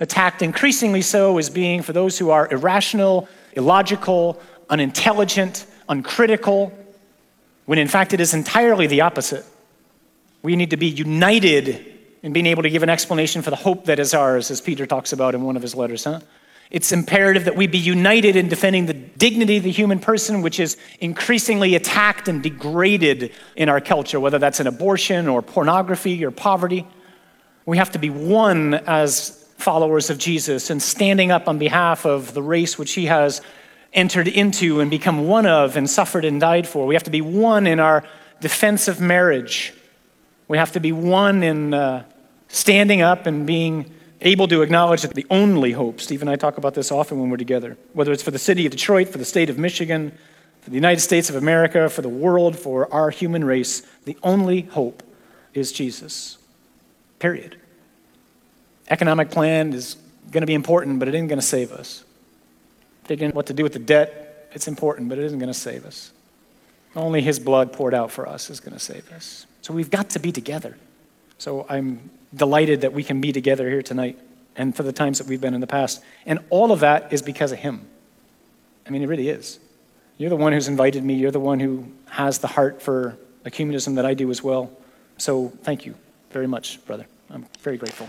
attacked increasingly so as being for those who are irrational, illogical, unintelligent, uncritical, when in fact it is entirely the opposite. We need to be united in being able to give an explanation for the hope that is ours, as Peter talks about in one of his letters. It's imperative that we be united in defending the dignity of the human person, which is increasingly attacked and degraded in our culture, whether that's in abortion or pornography or poverty. We have to be one as followers of Jesus and standing up on behalf of the race which he has entered into and become one of and suffered and died for. We have to be one in our defense of marriage. We have to be one in standing up and being able to acknowledge that the only hope, Steve and I talk about this often when we're together, whether it's for the city of Detroit, for the state of Michigan, for the United States of America, for the world, for our human race, the only hope is Jesus. Period. Economic plan is going to be important, but it isn't going to save us. Figuring what to do with the debt, it's important, but it isn't going to save us. Only his blood poured out for us is going to save us. So we've got to be together. So I'm delighted that we can be together here tonight and for the times that we've been in the past. And all of that is because of him. I mean, it really is. You're the one who's invited me. You're the one who has the heart for ecumenism that I do as well. So thank you very much, brother. I'm very grateful.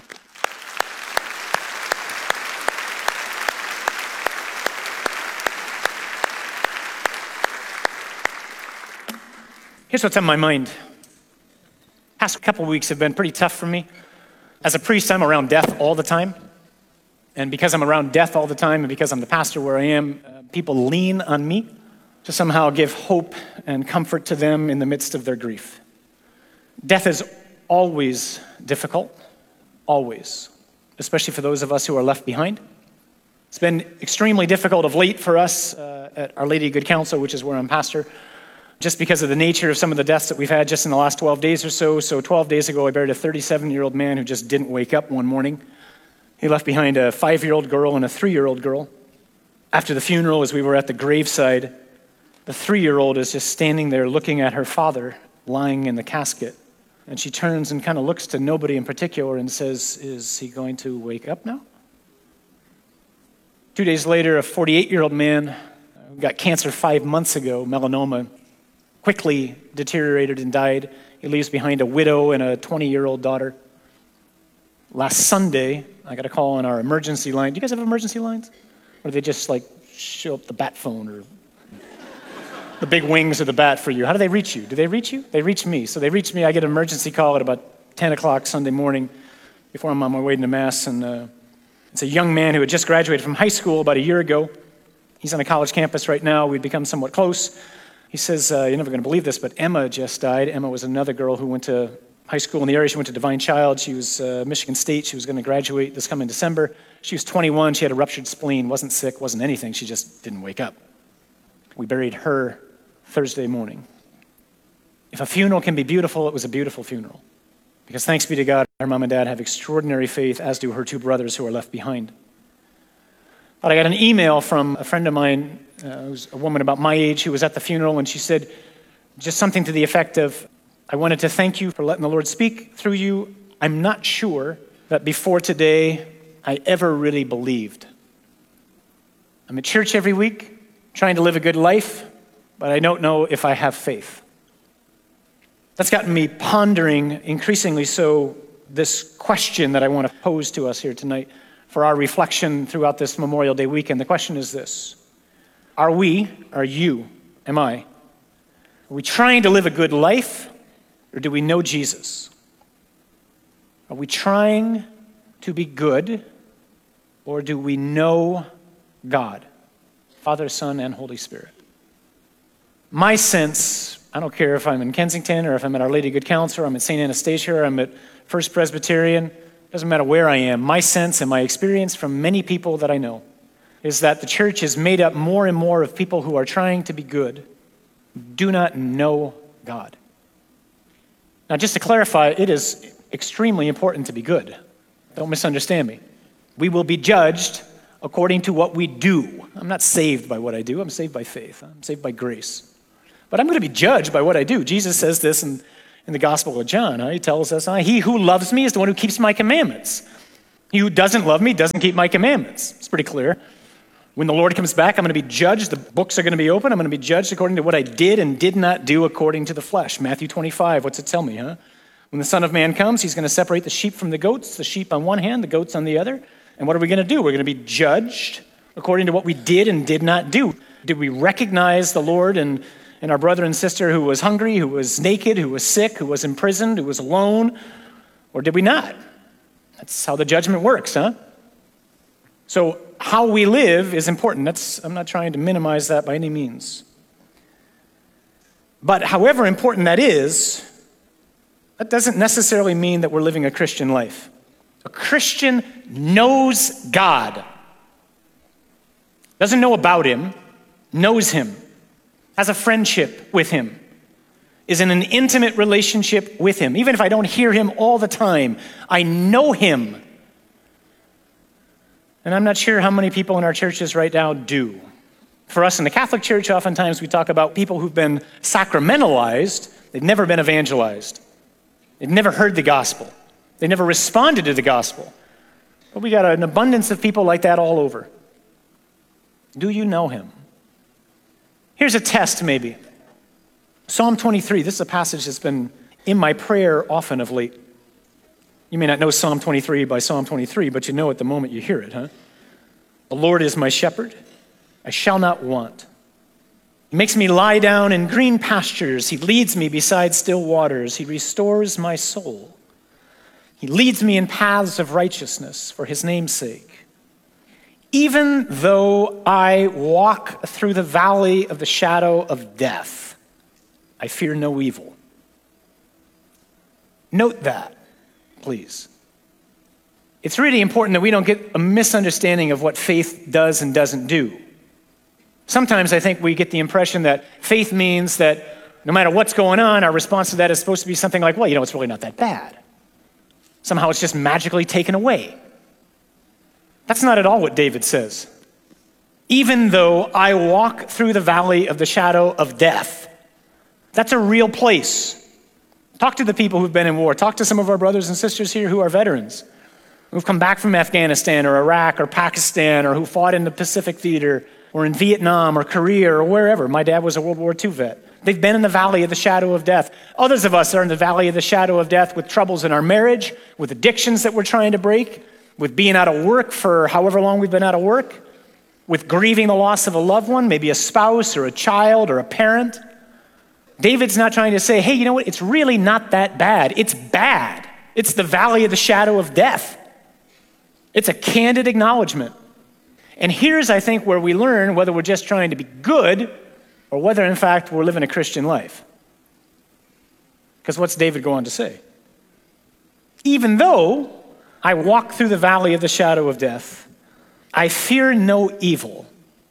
Here's what's on my mind. Past couple of weeks have been pretty tough for me. As a priest, I'm around death all the time. And because I'm around death all the time and because I'm the pastor where I am, people lean on me to somehow give hope and comfort to them in the midst of their grief. Death is always difficult, always, especially for those of us who are left behind. It's been extremely difficult of late for us at Our Lady of Good Counsel, which is where I'm pastor, just because of the nature of some of the deaths that we've had just in the last 12 days or so. So 12 days ago, I buried a 37-year-old man who just didn't wake up one morning. He left behind a 5-year-old girl and a 3-year-old girl. After the funeral, as we were at the graveside, the 3-year-old is just standing there looking at her father lying in the casket. And she turns and kind of looks to nobody in particular and says, "Is he going to wake up now?" 2 days later, a 48-year-old man who got cancer 5 months ago, melanoma, quickly deteriorated and died. He leaves behind a widow and a 20-year-old daughter. Last Sunday, I got a call on our emergency line. Do you guys have emergency lines? Or do they just like show up the bat phone or the big wings of the bat for you? How do they reach you? Do they reach you? They reach me. So they reach me. I get an emergency call at about 10 o'clock Sunday morning before I'm on my way to Mass. And it's a young man who had just graduated from high school about a year ago. He's on a college campus right now. We've become somewhat close. He says, "You're never going to believe this, but Emma just died." Emma was another girl who went to high school in the area. She went to Divine Child. She was Michigan State. She was going to graduate this coming December. She was 21. She had a ruptured spleen, wasn't sick, wasn't anything. She just didn't wake up. We buried her Thursday morning. If a funeral can be beautiful, it was a beautiful funeral. Because thanks be to God, her mom and dad have extraordinary faith, as do her 2 brothers who are left behind. But I got an email from a friend of mine, who's a woman about my age, who was at the funeral, and she said just something to the effect of, "I wanted to thank you for letting the Lord speak through you. I'm not sure that before today I ever really believed. I'm at church every week, trying to live a good life, but I don't know if I have faith." That's gotten me pondering increasingly so this question that I want to pose to us here tonight for our reflection throughout this Memorial Day weekend. The question is this: are you, am I, are we trying to live a good life, or do we know Jesus? Are we trying to be good, or do we know God, Father, Son, and Holy Spirit? My sense, I don't care if I'm in Kensington or if I'm at Our Lady of Good Counsel or I'm at St. Anastasia or I'm at First Presbyterian, doesn't matter where I am. My sense and my experience from many people that I know is that the church is made up more and more of people who are trying to be good, do not know God. Now, just to clarify, it is extremely important to be good. Don't misunderstand me. We will be judged according to what we do. I'm not saved by what I do. I'm saved by faith. I'm saved by grace. But I'm going to be judged by what I do. Jesus says this in the Gospel of John. He tells us, "He who loves me is the one who keeps my commandments." He who doesn't love me doesn't keep my commandments. It's pretty clear. When the Lord comes back, I'm going to be judged. The books are going to be open. I'm going to be judged according to what I did and did not do according to the flesh. Matthew 25, what's it tell me, huh? When the Son of Man comes, he's going to separate the sheep from the goats, the sheep on one hand, the goats on the other. And what are we going to do? We're going to be judged according to what we did and did not do. Did we recognize the Lord and our brother and sister who was hungry, who was naked, who was sick, who was imprisoned, who was alone? Or did we not? That's how the judgment works, huh? So how we live is important. I'm not trying to minimize that by any means. But however important that is, that doesn't necessarily mean that we're living a Christian life. A Christian knows God. Doesn't know about him, knows him, has a friendship with him, is in an intimate relationship with him. Even if I don't hear him all the time, I know him. And I'm not sure how many people in our churches right now do. For us in the Catholic Church, oftentimes we talk about people who've been sacramentalized. They've never been evangelized. They've never heard the gospel. They never responded to the gospel. But we got an abundance of people like that all over. Do you know him? Here's a test maybe. Psalm 23, this is a passage that's been in my prayer often of late. You may not know Psalm 23 by Psalm 23, but you know it the moment you hear it, huh? The Lord is my shepherd, I shall not want. He makes me lie down in green pastures. He leads me beside still waters. He restores my soul. He leads me in paths of righteousness for his name's sake. Even though I walk through the valley of the shadow of death, I fear no evil. Note that, please. It's really important that we don't get a misunderstanding of what faith does and doesn't do. Sometimes I think we get the impression that faith means that no matter what's going on, our response to that is supposed to be something like, well, it's really not that bad. Somehow it's just magically taken away. That's not at all what David says. Even though I walk through the valley of the shadow of death, that's a real place. Talk to the people who've been in war. Talk to some of our brothers and sisters here who are veterans, who've come back from Afghanistan or Iraq or Pakistan or who fought in the Pacific Theater or in Vietnam or Korea or wherever. My dad was a World War II vet. They've been in the valley of the shadow of death. Others of us are in the valley of the shadow of death with troubles in our marriage, with addictions that we're trying to break, with being out of work for however long we've been out of work, with grieving the loss of a loved one, maybe a spouse or a child or a parent. David's not trying to say, hey, you know what? It's really not that bad. It's bad. It's the valley of the shadow of death. It's a candid acknowledgement. And here's, I think, where we learn whether we're just trying to be good or whether, in fact, we're living a Christian life. Because what's David go on to say? Even though I walk through the valley of the shadow of death, I fear no evil.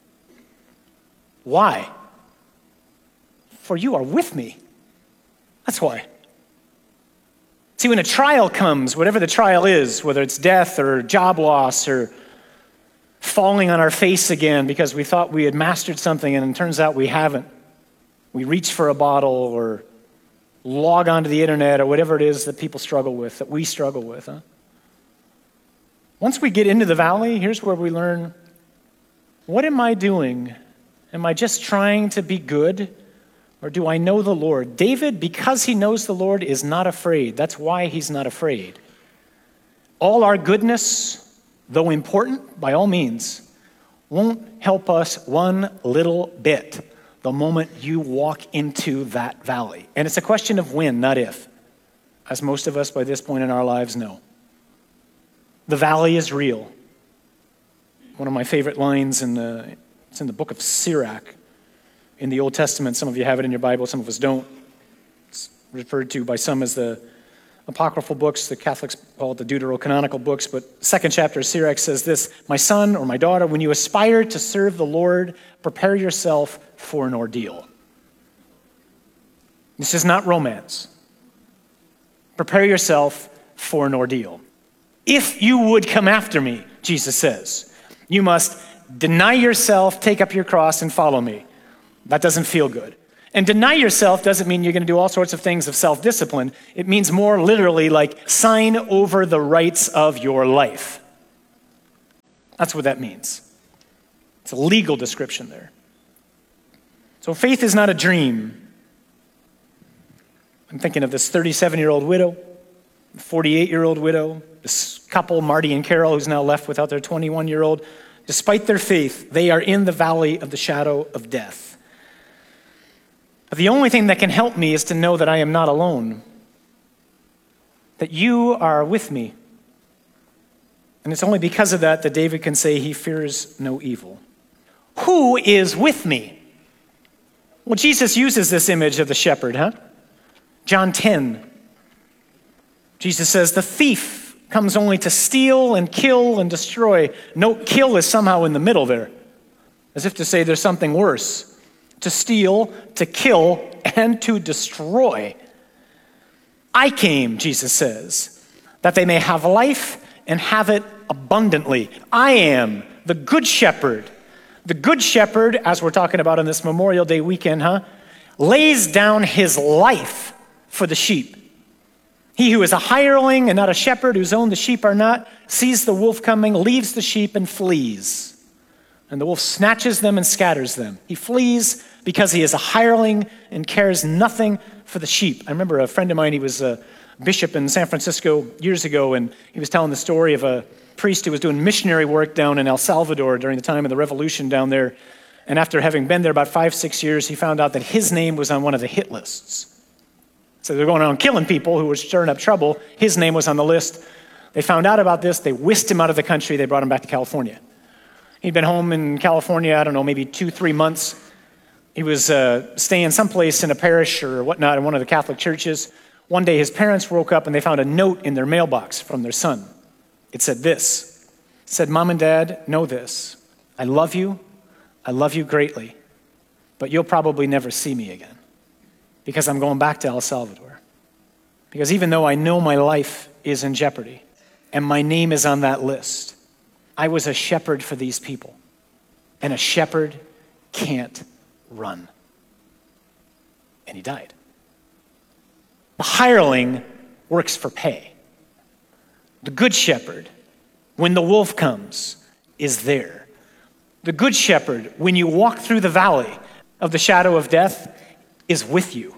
Why? For you are with me. That's why. See, when a trial comes, whatever the trial is, whether it's death or job loss or falling on our face again because we thought we had mastered something and it turns out we haven't. We reach for a bottle or log onto the internet or whatever it is that people struggle with, that we struggle with. Huh? Once we get into the valley, here's where we learn, what am I doing? Am I just trying to be good? Or do I know the Lord? David, because he knows the Lord, is not afraid. That's why he's not afraid. All our goodness, though important, by all means, won't help us one little bit the moment you walk into that valley. And it's a question of when, not if, as most of us by this point in our lives know. The valley is real. One of my favorite lines it's in the book of Sirach in the Old Testament. Some of you have it in your Bible, some of us don't. It's referred to by some as the apocryphal books. The Catholics call it the deuterocanonical books, but second chapter of Sirach says this, my son or my daughter, when you aspire to serve the Lord, prepare yourself for an ordeal. This is not romance. Prepare yourself for an ordeal. If you would come after me, Jesus says, you must deny yourself, take up your cross, and follow me. That doesn't feel good. And deny yourself doesn't mean you're going to do all sorts of things of self-discipline. It means more literally like sign over the rights of your life. That's what that means. It's a legal description there. So faith is not a dream. I'm thinking of this 37-year-old widow, 48-year-old widow, this couple, Marty and Carol, who's now left without their 21-year-old. Despite their faith, they are in the valley of the shadow of death. But the only thing that can help me is to know that I am not alone, that you are with me. And it's only because of that that David can say he fears no evil. Who is with me? Well, Jesus uses this image of the shepherd, John 10. Jesus says, the thief comes only to steal and kill and destroy. Note, kill is somehow in the middle there, as if to say there's something worse. To steal, to kill, and to destroy. I came, Jesus says, that they may have life and have it abundantly. I am the good shepherd. The good shepherd, as we're talking about on this Memorial Day weekend, lays down his life for the sheep. He who is a hireling and not a shepherd, whose own the sheep are not, sees the wolf coming, leaves the sheep and flees. And the wolf snatches them and scatters them. He flees because he is a hireling and cares nothing for the sheep. I remember a friend of mine, he was a bishop in San Francisco years ago, and he was telling the story of a priest who was doing missionary work down in El Salvador during the time of the revolution down there. And after having been there about 5-6 years, he found out that his name was on one of the hit lists. So they're going around killing people who were stirring up trouble. His name was on the list. They found out about this. They whisked him out of the country. They brought him back to California. He'd been home in California, I don't know, maybe 2-3 months. He was staying someplace in a parish or whatnot in one of the Catholic churches. One day his parents woke up and they found a note in their mailbox from their son. It said this. It said, Mom and Dad, know this. I love you greatly, but you'll probably never see me again because I'm going back to El Salvador. Because even though I know my life is in jeopardy and my name is on that list, I was a shepherd for these people, and a shepherd can't run. And he died. The hireling works for pay. The good shepherd, when the wolf comes, is there. The good shepherd, when you walk through the valley of the shadow of death, is with you.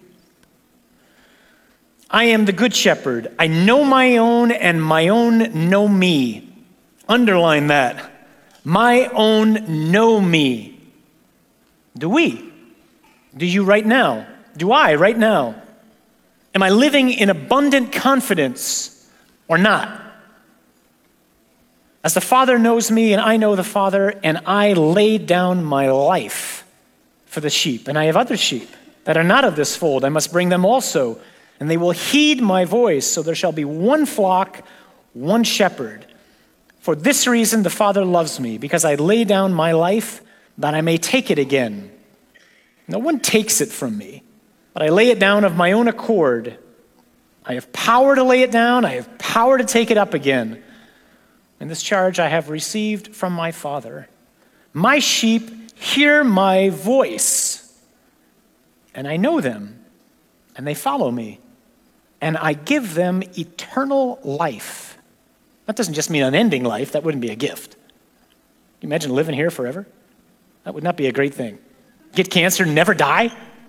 I am the good shepherd. I know my own, and my own know me. Underline that. My own know me. Do we? Do you right now? Do I right now? Am I living in abundant confidence or not? As the Father knows me and I know the Father, and I lay down my life for the sheep. And I have other sheep that are not of this fold. I must bring them also, and they will heed my voice. So there shall be one flock, one shepherd. For this reason the Father loves me, because I lay down my life that I may take it again. No one takes it from me, but I lay it down of my own accord. I have power to lay it down. I have power to take it up again. And this charge I have received from my Father. My sheep hear my voice, and I know them, and they follow me, and I give them eternal life. That doesn't just mean unending life. That wouldn't be a gift. Can you imagine living here forever? That would not be a great thing. Get cancer, never die?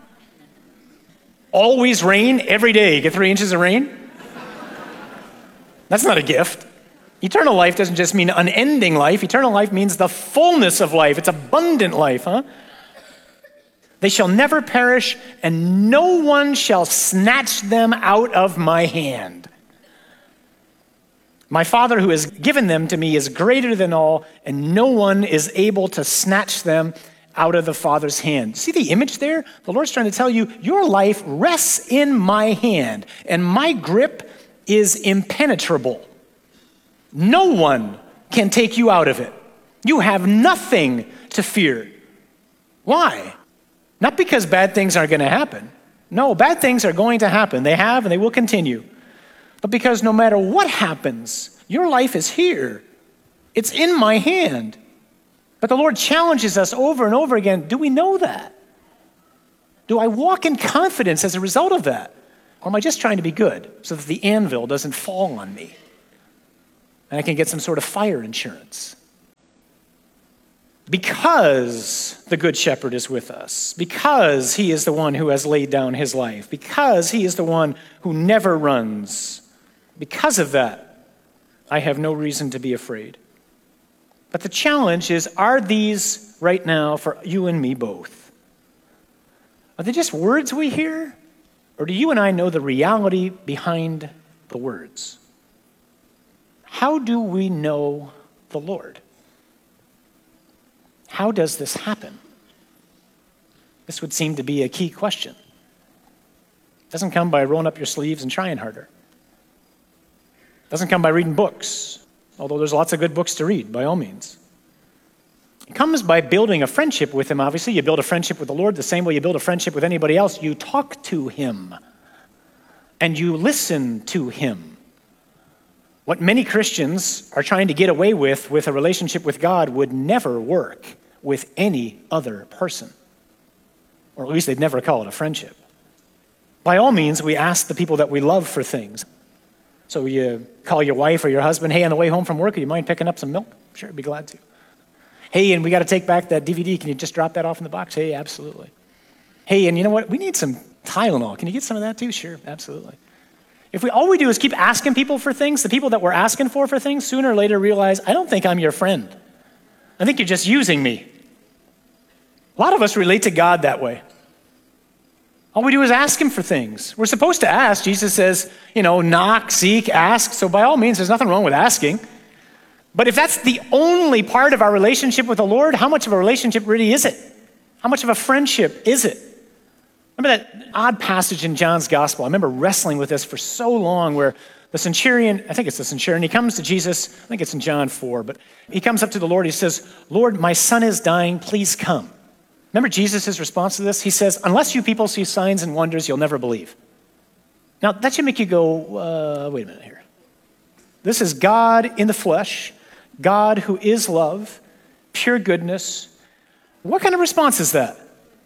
Always rain every day. Get 3 inches of rain? That's not a gift. Eternal life doesn't just mean unending life. Eternal life means the fullness of life. It's abundant life, They shall never perish, and no one shall snatch them out of my hand. My Father who has given them to me is greater than all, and no one is able to snatch them out of the Father's hand. See the image there? The Lord's trying to tell you, your life rests in my hand, and my grip is impenetrable. No one can take you out of it. You have nothing to fear. Why? Not because bad things aren't going to happen. No, bad things are going to happen. They have and they will continue. But because no matter what happens, your life is here. It's in my hand. But the Lord challenges us over and over again. Do we know that? Do I walk in confidence as a result of that? Or am I just trying to be good so that the anvil doesn't fall on me and I can get some sort of fire insurance? Because the Good Shepherd is with us, because he is the one who has laid down his life, because he is the one who never runs, because of that, I have no reason to be afraid. But the challenge is, are these right now for you and me both? Are they just words we hear? Or do you and I know the reality behind the words? How do we know the Lord? How does this happen? This would seem to be a key question. It doesn't come by rolling up your sleeves and trying harder. It doesn't come by reading books, although there's lots of good books to read, by all means. It comes by building a friendship with him, obviously. You build a friendship with the Lord the same way you build a friendship with anybody else. You talk to him, and you listen to him. What many Christians are trying to get away with a relationship with God would never work with any other person. Or at least they'd never call it a friendship. By all means, we ask the people that we love for things. So you call your wife or your husband, hey, on the way home from work, do you mind picking up some milk? Sure, I'd be glad to. Hey, and we got to take back that DVD. Can you just drop that off in the box? Hey, absolutely. Hey, and you know what? We need some Tylenol. Can you get some of that too? Sure, absolutely. If all we do is keep asking people for things, the people that we're asking for things, sooner or later realize, I don't think I'm your friend. I think you're just using me. A lot of us relate to God that way. All we do is ask him for things. We're supposed to ask. Jesus says, knock, seek, ask. So by all means, there's nothing wrong with asking. But if that's the only part of our relationship with the Lord, how much of a relationship really is it? How much of a friendship is it? Remember that odd passage in John's gospel? I remember wrestling with this for so long where the centurion, I think it's the centurion, he comes to Jesus, I think it's in John 4, but he comes up to the Lord, he says, Lord, my son is dying, please come. Remember Jesus' response to this? He says, unless you people see signs and wonders, you'll never believe. Now, that should make you go, wait a minute here. This is God in the flesh, God who is love, pure goodness. What kind of response is that?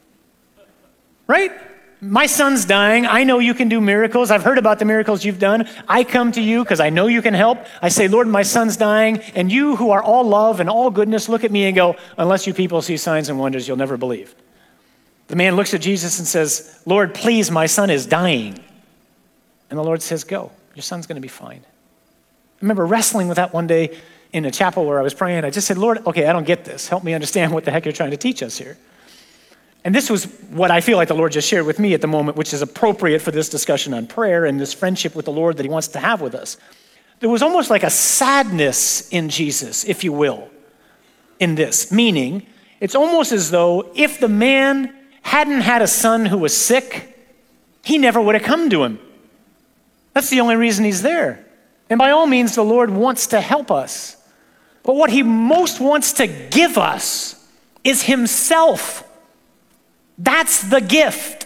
Right? My son's dying. I know you can do miracles. I've heard about the miracles you've done. I come to you because I know you can help. I say, Lord, my son's dying. And you who are all love and all goodness look at me and go, unless you people see signs and wonders, you'll never believe. The man looks at Jesus and says, Lord, please, my son is dying. And the Lord says, go. Your son's going to be fine. I remember wrestling with that one day in a chapel where I was praying. I just said, Lord, okay, I don't get this. Help me understand what the heck you're trying to teach us here. And this was what I feel like the Lord just shared with me at the moment, which is appropriate for this discussion on prayer and this friendship with the Lord that he wants to have with us. There was almost like a sadness in Jesus, if you will, in this. Meaning, it's almost as though if the man hadn't had a son who was sick, he never would have come to him. That's the only reason he's there. And by all means, the Lord wants to help us. But what he most wants to give us is himself. That's the gift.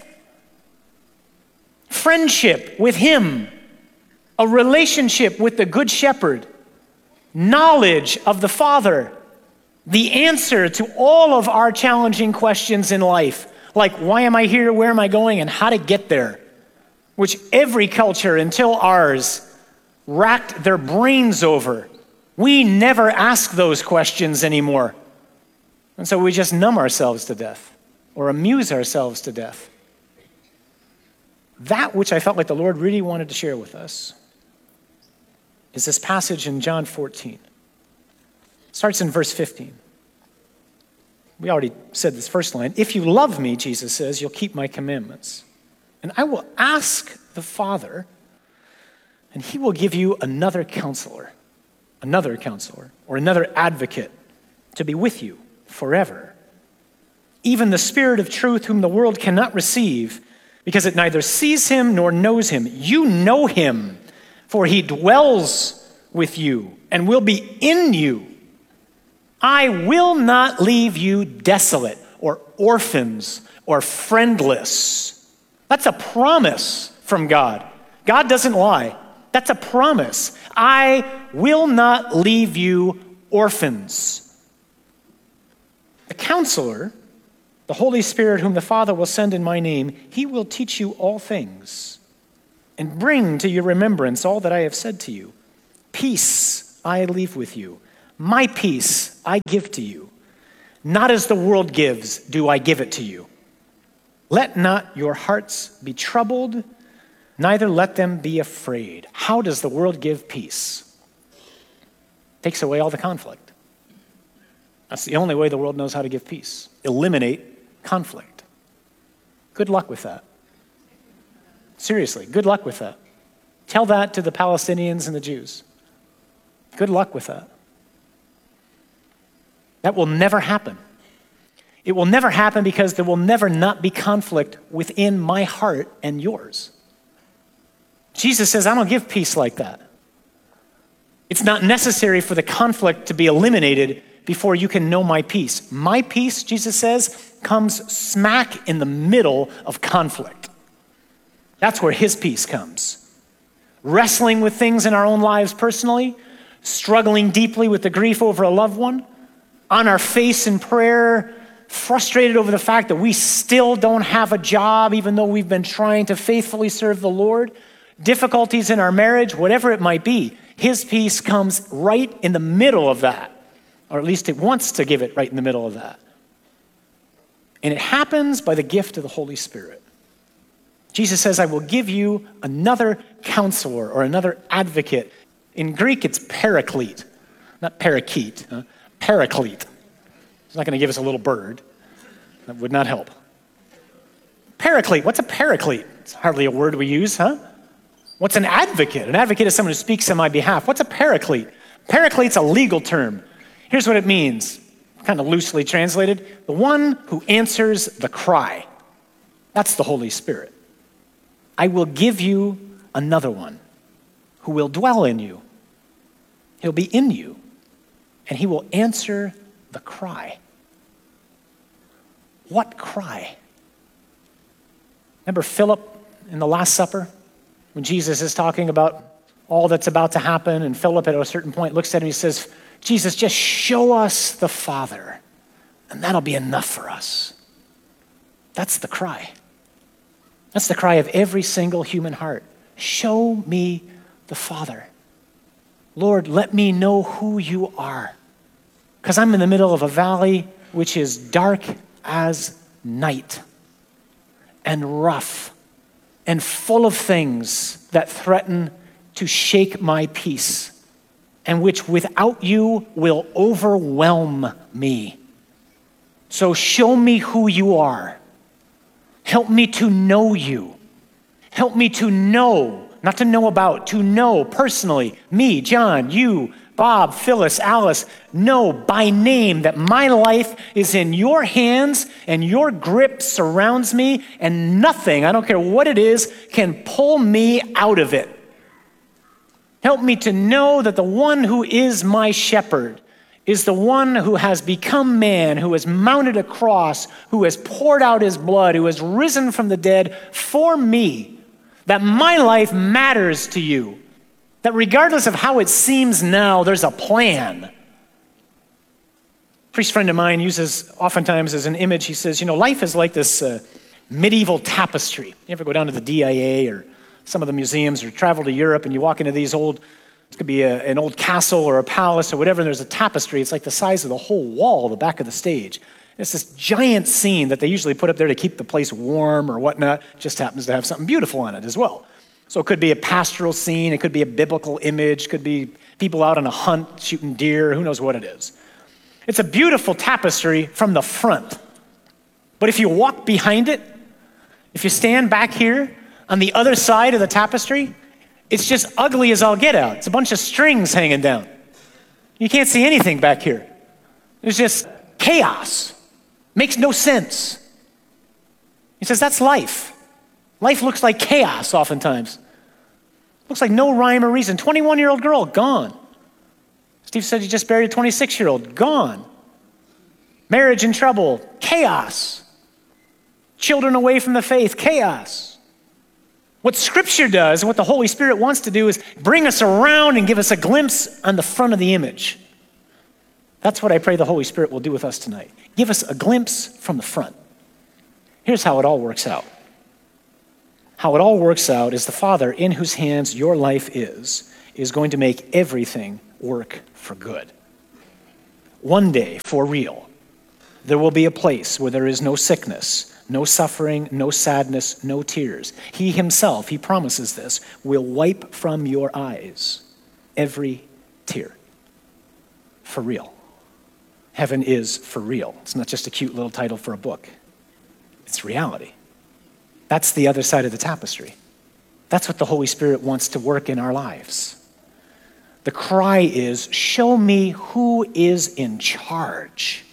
Friendship with him, a relationship with the Good Shepherd, knowledge of the Father, the answer to all of our challenging questions in life, like why am I here, where am I going, and how to get there, which every culture until ours racked their brains over. We never ask those questions anymore. And so we just numb ourselves to death or amuse ourselves to death. That which I felt like the Lord really wanted to share with us is this passage in John 14. It starts in verse 15. We already said this first line. If you love me, Jesus says, you'll keep my commandments. And I will ask the Father, and he will give you another counselor, or another advocate to be with you forever. Even the Spirit of truth whom the world cannot receive, because it neither sees him nor knows him. You know him, for he dwells with you and will be in you. I will not leave you desolate or orphans or friendless. That's a promise from God. God doesn't lie. That's a promise. I will not leave you orphans. The counselor, the Holy Spirit whom the Father will send in my name, he will teach you all things and bring to your remembrance all that I have said to you. Peace I leave with you. My peace I give to you. Not as the world gives, do I give it to you. Let not your hearts be troubled, neither let them be afraid. How does the world give peace? Takes away all the conflict. That's the only way the world knows how to give peace. Eliminate conflict. Good luck with that. Seriously, good luck with that. Tell that to the Palestinians and the Jews. Good luck with that. That will never happen. It will never happen because there will never not be conflict within my heart and yours. Jesus says, I don't give peace like that. It's not necessary for the conflict to be eliminated before you can know my peace. My peace, Jesus says, comes smack in the middle of conflict. That's where his peace comes. Wrestling with things in our own lives personally, struggling deeply with the grief over a loved one, on our face in prayer, frustrated over the fact that we still don't have a job even though we've been trying to faithfully serve the Lord, difficulties in our marriage, whatever it might be, his peace comes right in the middle of that, or at least it wants to give it right in the middle of that. And it happens by the gift of the Holy Spirit. Jesus says, I will give you another counselor or another advocate. In Greek, it's paraclete, not parakeet, paraclete. He's not going to give us a little bird. That would not help. Paraclete, what's a paraclete? It's hardly a word we use, huh? What's an advocate? An advocate is someone who speaks on my behalf. What's a paraclete? Paraclete's a legal term. Here's what it means, kind of loosely translated. The one who answers the cry. That's the Holy Spirit. I will give you another one who will dwell in you. He'll be in you, and he will answer the cry. What cry? Remember Philip in the Last Supper when Jesus is talking about all that's about to happen, and Philip at a certain point looks at him and he says, Jesus, just show us the Father, and that'll be enough for us. That's the cry. That's the cry of every single human heart. Show me the Father. Lord, let me know who you are. Because I'm in the middle of a valley which is dark as night and rough and full of things that threaten to shake my peace and which without you will overwhelm me. So show me who you are. Help me to know you. Help me to know, not to know about, to know personally, me, John, you, Bob, Phyllis, Alice, know by name that my life is in your hands and your grip surrounds me and nothing, I don't care what it is, can pull me out of it. Help me to know that the one who is my shepherd is the one who has become man, who has mounted a cross, who has poured out his blood, who has risen from the dead for me, that my life matters to you, that regardless of how it seems now, there's a plan. A priest friend of mine uses oftentimes as an image, he says, life is like this medieval tapestry. You ever go down to the DIA or some of the museums or travel to Europe and you walk into these old, it could be an old castle or a palace or whatever, and there's a tapestry. It's like the size of the whole wall, the back of the stage. It's this giant scene that they usually put up there to keep the place warm or whatnot. Just happens to have something beautiful on it as well. So it could be a pastoral scene. It could be a biblical image. It could be people out on a hunt shooting deer. Who knows what it is. It's a beautiful tapestry from the front. But if you walk behind it, if you stand back here on the other side of the tapestry, it's just ugly as all get out. It's a bunch of strings hanging down. You can't see anything back here. There's just chaos. Makes no sense. He says that's life. Life looks like chaos oftentimes. Looks like no rhyme or reason. 21-year-old girl, gone. Steve said he just buried a 26-year-old, gone. Marriage in trouble, chaos. Children away from the faith, chaos. What Scripture does and what the Holy Spirit wants to do is bring us around and give us a glimpse on the front of the image. That's what I pray the Holy Spirit will do with us tonight. Give us a glimpse from the front. Here's how it all works out. How it all works out is the Father in whose hands your life is going to make everything work for good. One day, for real, there will be a place where there is no sickness, no suffering, no sadness, no tears. He himself, he promises this, will wipe from your eyes every tear. For real. Heaven is for real. It's not just a cute little title for a book. It's reality. That's the other side of the tapestry. That's what the Holy Spirit wants to work in our lives. The cry is, show me who is in charge.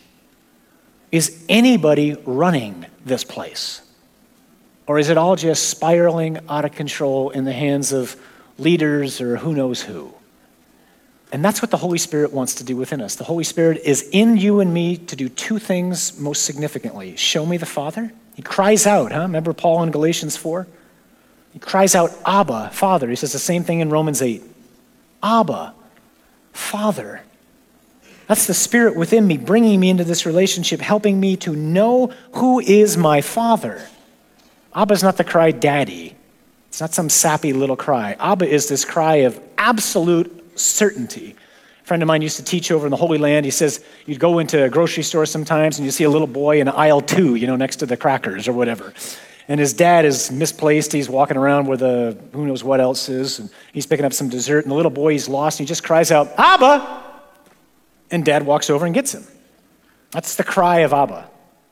Is anybody running this place? Or is it all just spiraling out of control in the hands of leaders or who knows who? And that's what the Holy Spirit wants to do within us. The Holy Spirit is in you and me to do two things most significantly. Show me the Father. He cries out, Remember Paul in Galatians 4? He cries out, Abba, Father. He says the same thing in Romans 8. Abba, Father. That's the Spirit within me, bringing me into this relationship, helping me to know who is my Father. Abba is not the cry, Daddy. It's not some sappy little cry. Abba is this cry of absolute certainty. A friend of mine used to teach over in the Holy Land. He says you'd go into a grocery store sometimes and you see a little boy in aisle 2, next to the crackers or whatever. And his dad is misplaced. He's walking around where the who knows what else is. And he's picking up some dessert. And the little boy, he's lost. And he just cries out, Abba! And dad walks over and gets him. That's the cry of Abba.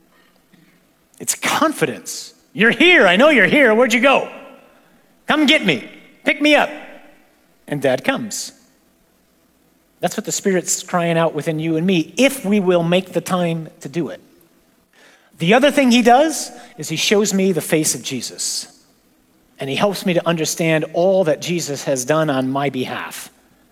It's confidence. You're here. I know you're here. Where'd you go? Come get me. Pick me up. And dad comes. That's what the Spirit's crying out within you and me, if we will make the time to do it. The other thing he does is he shows me the face of Jesus. And he helps me to understand all that Jesus has done on my behalf.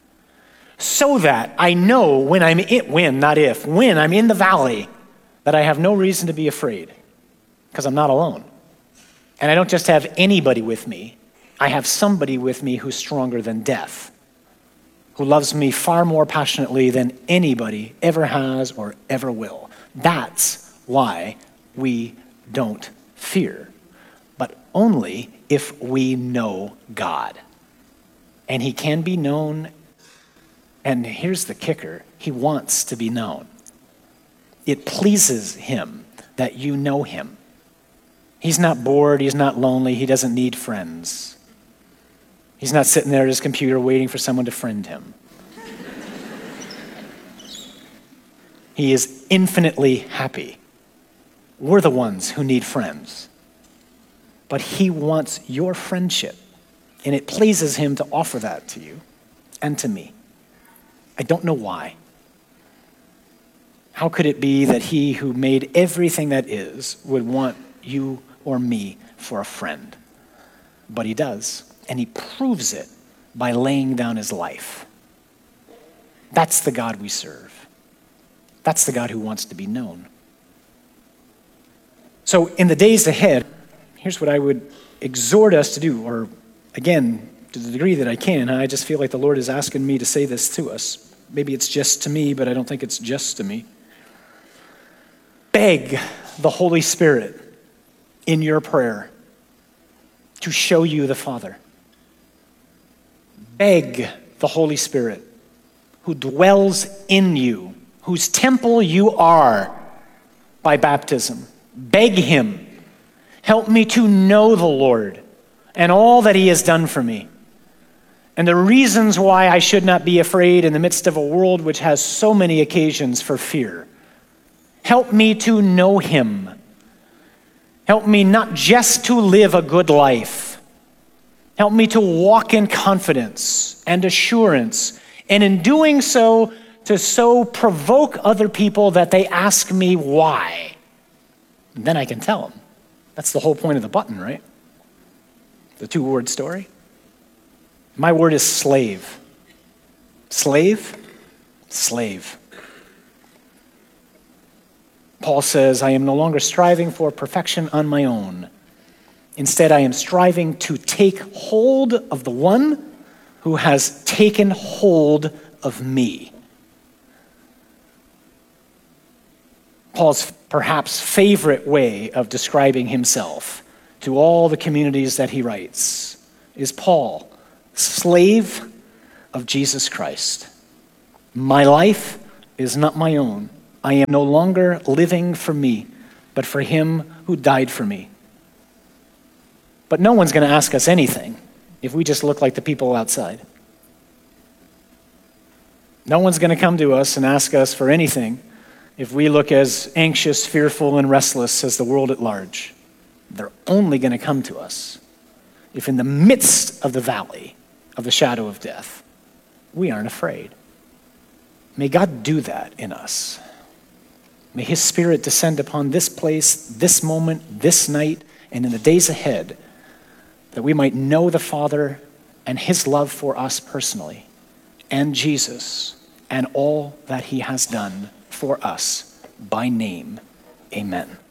So that I know when I'm in the valley, that I have no reason to be afraid. Because I'm not alone. And I don't just have anybody with me. I have somebody with me who's stronger than death. Who loves me far more passionately than anybody ever has or ever will. That's why we don't fear, but only if we know God. And he can be known, and here's the kicker, he wants to be known. It pleases him that you know him. He's not bored, he's not lonely, he doesn't need friends. He's not sitting there at his computer waiting for someone to friend him. He is infinitely happy. We're the ones who need friends. But he wants your friendship, and it pleases him to offer that to you and to me. I don't know why. How could it be that he who made everything that is would want you or me for a friend? But he does, and he proves it by laying down his life. That's the God we serve. That's the God who wants to be known. So in the days ahead, here's what I would exhort us to do, or again, to the degree that I can. I just feel like the Lord is asking me to say this to us. Maybe it's just to me, but I don't think it's just to me. Beg the Holy Spirit in your prayer to show you the Father. Beg the Holy Spirit who dwells in you, whose temple you are by baptism. Beg him, help me to know the Lord and all that he has done for me, and the reasons why I should not be afraid in the midst of a world which has so many occasions for fear. Help me to know him. Help me not just to live a good life. Help me to walk in confidence and assurance, and in doing so, to so provoke other people that they ask me why. And then I can tell them. That's the whole point of the button, right? The 2-word story. My word is slave. Slave? Slave. Paul says, I am no longer striving for perfection on my own. Instead, I am striving to take hold of the one who has taken hold of me. Paul's perhaps favorite way of describing himself to all the communities that he writes is Paul, slave of Jesus Christ. My life is not my own. I am no longer living for me, but for him who died for me. But no one's going to ask us anything if we just look like the people outside. No one's going to come to us and ask us for anything if we look as anxious, fearful, and restless as the world at large. They're only going to come to us if in the midst of the valley of the shadow of death, we aren't afraid. May God do that in us. May his Spirit descend upon this place, this moment, this night, and in the days ahead, that we might know the Father and his love for us personally, and Jesus, and all that he has done for us by name. Amen.